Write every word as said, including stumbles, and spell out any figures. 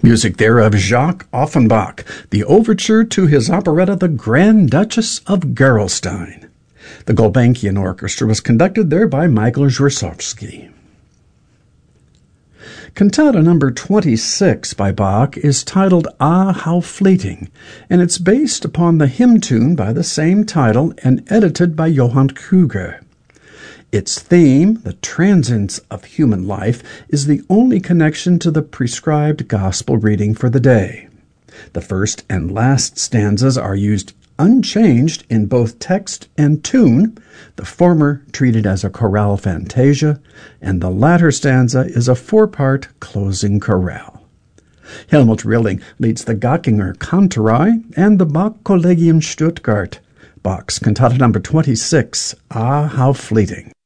Music there of Jacques Offenbach, the overture to his operetta The Grand Duchess of Gerolstein. The Gulbenkian Orchestra was conducted there by Michael Zhursovsky. Cantata number twenty-six by Bach is titled Ah, How Fleeting, and it's based upon the hymn tune by the same title and edited by Johann Kruger. Its theme, the transience of human life, is the only connection to the prescribed gospel reading for the day. The first and last stanzas are used unchanged in both text and tune, the former treated as a chorale fantasia, and the latter stanza is a four-part closing chorale. Helmut Rilling leads the Gockinger Kantorei and the Bach Collegium Stuttgart. Bach's Cantata number twenty-six, Ah, How Fleeting.